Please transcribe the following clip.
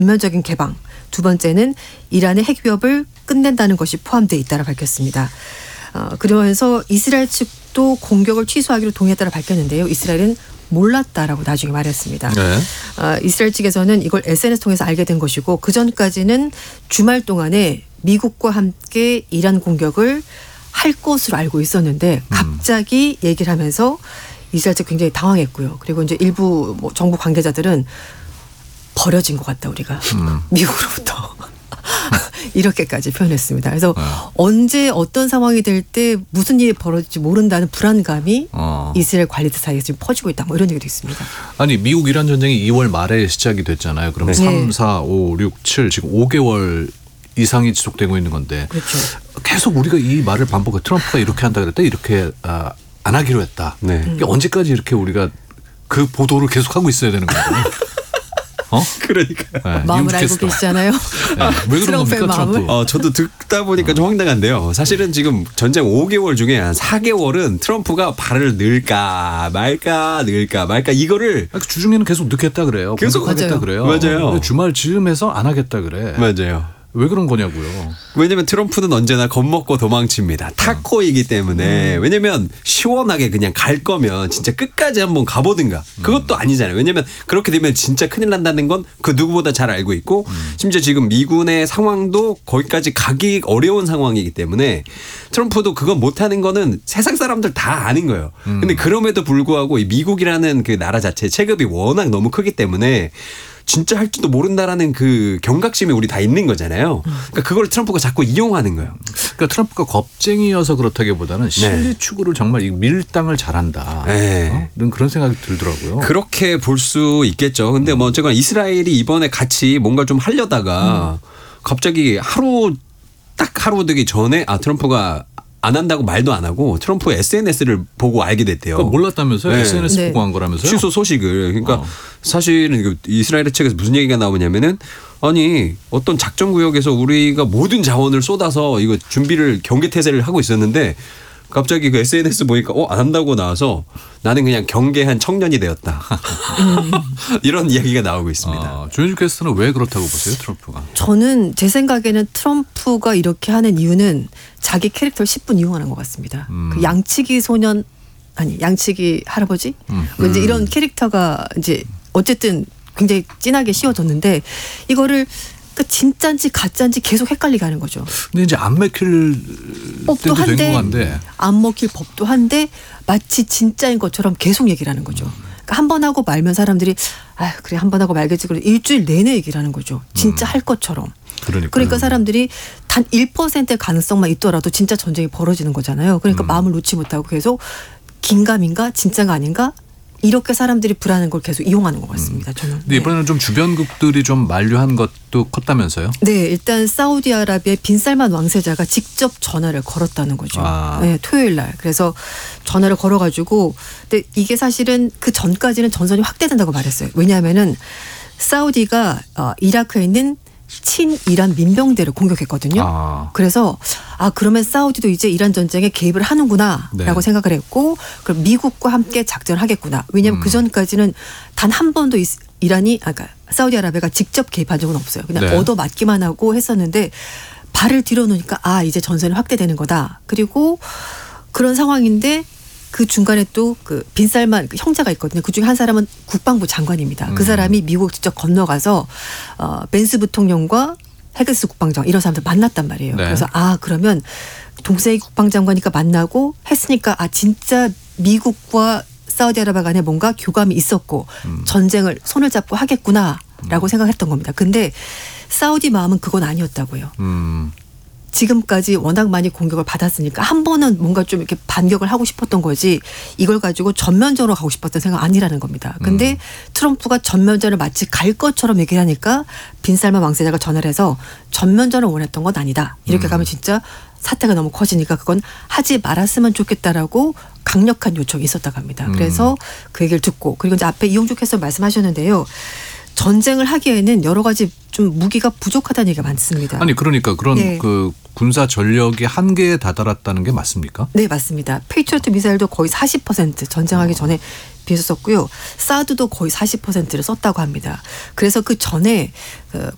전면적인 개방, 두 번째는 이란의 핵 위협을 끝낸다는 것이 포함되어 있다고 밝혔습니다. 그러면서 이스라엘 측도 공격을 취소하기로 동의했다고 밝혔는데요. 이스라엘은 몰랐다라고 나중에 말했습니다. 네. 이스라엘 측에서는 이걸 SNS 통해서 알게 된 것이고 그전까지는 주말 동안에 미국과 함께 이란 공격을 할 것으로 알고 있었는데 갑자기 얘기를 하면서 이스라엘 측 굉장히 당황했고요. 그리고 이제 일부 정부 관계자들은 버려진 것 같다 우리가 미국으로부터 이렇게까지 표현했습니다. 그래서 언제 어떤 상황이 될 때 무슨 일이 벌어질지 모른다는 불안감이 이스라엘 관리들 사이에서 지금 퍼지고 있다. 뭐 이런 얘기도 있습니다. 아니 미국 이란 전쟁이 2월 말에 시작이 됐잖아요. 그럼 네. 3, 4, 5, 6, 7 지금 5개월 이상이 지속되고 있는 건데 그렇죠. 계속 우리가 이 말을 반복해 트럼프가 이렇게 한다 그랬다 이렇게 안 하기로 했다. 네. 이게 언제까지 이렇게 우리가 그 보도를 계속하고 있어야 되는 거예요? 그러니까. 네, 마음을 알고 미국 계시잖아요. 네, 왜 그런 트럼프의 겁니까 마음을? 트럼프? 저도 듣다 보니까 좀 황당한데요. 사실은 지금 전쟁 5개월 중에 한 4개월은 트럼프가 발을 넣을까 말까 이거를 주중에는 계속 넣겠다 그래요. 계속 하겠다 맞아요. 그래요. 맞아요. 근데 주말 즈음에서 안 하겠다 그래. 맞아요. 왜 그런 거냐고요. 왜냐면 트럼프는 언제나 겁먹고 도망칩니다. 타코이기 때문에. 왜냐면 시원하게 그냥 갈 거면 진짜 끝까지 한번 가보든가. 그것도 아니잖아요. 왜냐면 그렇게 되면 진짜 큰일 난다는 건 그 누구보다 잘 알고 있고 심지어 지금 미군의 상황도 거기까지 가기 어려운 상황이기 때문에 트럼프도 그건 못하는 거는 세상 사람들 다 아는 거예요. 근데 그럼에도 불구하고 이 미국이라는 그 나라 자체 체급이 워낙 너무 크기 때문에 진짜 할지도 모른다라는 그 경각심이 우리 다 있는 거잖아요. 그러니까 그걸 트럼프가 자꾸 이용하는 거예요. 그러니까 트럼프가 겁쟁이여서 그렇다기보다는 실리 추구를 정말 이 밀당을 잘한다. 네. 이런 그런 생각이 들더라고요. 그렇게 볼 수 있겠죠. 근데 뭐 어쨌거나 이스라엘이 이번에 같이 뭔가 좀 하려다가 갑자기 하루 되기 전에 트럼프가 안 한다고 말도 안 하고 트럼프의 SNS를 보고 알게 됐대요. 그러니까 몰랐다면서요? 네. SNS 네. 보고 한 거라면서요? 취소 소식을. 그러니까 사실은 이스라엘 측에서 무슨 얘기가 나오냐면은 아니 어떤 작전 구역에서 우리가 모든 자원을 쏟아서 이거 준비를 경계태세를 하고 있었는데 갑자기 그 SNS 보니까 안 한다고 나와서 나는 그냥 경계한 청년이 되었다. 이런 이야기가 나오고 있습니다. 조현주 캐스터는 왜 그렇다고 보세요, 트럼프가? 저는 제 생각에는 트럼프가 이렇게 하는 이유는 자기 캐릭터를 10분 이용하는 것 같습니다. 그 양치기 소년 양치기 할아버지 이제 이런 캐릭터가 이제 어쨌든 굉장히 진하게 씌워졌는데 이거를 진짜인지 가짜인지 계속 헷갈리게 하는 거죠. 근데 이제 안 맥힐 법도 때도 된 것 한데 같은데. 안 먹힐 법도 한데 마치 진짜인 것처럼 계속 얘기를 하는 거죠. 그러니까 한 번 하고 말면 사람들이 그래 한 번 하고 말겠지. 그래 일주일 내내 얘기를 하는 거죠. 진짜 할 것처럼. 그러니까 사람들이 단 1%의 가능성만 있더라도 진짜 전쟁이 벌어지는 거잖아요. 그러니까 마음을 놓지 못하고 계속 긴가민가 진짜가 아닌가 이렇게 사람들이 불안한 걸 계속 이용하는 것 같습니다. 저는. 근데 이번에는 좀 주변국들이 좀 만류한 것도 컸다면서요? 네, 일단 사우디아라비아의 빈살만 왕세자가 직접 전화를 걸었다는 거죠. 아. 네, 토요일 날. 그래서 전화를 걸어가지고, 근데 이게 사실은 그 전까지는 전선이 확대된다고 말했어요. 왜냐하면은 사우디가 이라크에 있는 친이란 민병대를 공격했거든요. 그래서 그러면 사우디도 이제 이란 전쟁에 개입을 하는구나라고 네. 생각을 했고 그럼 미국과 함께 작전을 하겠구나. 왜냐하면 그 전까지는 단 한 번도 이란이 그러니까 사우디아라비아가 직접 개입한 적은 없어요. 그냥 네. 얻어맞기만 하고 했었는데 발을 들여놓으니까 이제 전선이 확대되는 거다. 그리고 그런 상황인데 그 중간에 또 그 빈살만 형제가 있거든요. 그중에 한 사람은 국방부 장관입니다. 그 사람이 미국 직접 건너가서 벤스 부통령과 헤그스 국방장관 이런 사람들 만났단 말이에요. 네. 그래서 그러면 동생이 국방장관이니까 만나고 했으니까 진짜 미국과 사우디아라비아 간에 뭔가 교감이 있었고 전쟁을 손을 잡고 하겠구나라고 생각했던 겁니다. 근데 사우디 마음은 그건 아니었다고요. 지금까지 워낙 많이 공격을 받았으니까 한 번은 뭔가 좀 이렇게 반격을 하고 싶었던 거지 이걸 가지고 전면전으로 가고 싶었던 생각 아니라는 겁니다. 근데 트럼프가 전면전을 마치 갈 것처럼 얘기를 하니까 빈살만 왕세자가 전화를 해서 전면전을 원했던 건 아니다. 이렇게 가면 진짜 사태가 너무 커지니까 그건 하지 말았으면 좋겠다라고 강력한 요청이 있었다고 합니다. 그래서 그 얘기를 듣고 그리고 이제 앞에 이용주 캐스터 말씀하셨는데요. 전쟁을 하기에는 여러 가지 좀 무기가 부족하다는 얘기가 많습니다. 아니 그러니까 그런 네. 그 군사 전력이 한계에 다다랐다는 게 맞습니까? 네, 맞습니다. 페이트리어트 미사일도 거의 40% 전쟁하기 전에 비해서 썼고요. 사드도 거의 40%를 썼다고 합니다. 그래서 그 전에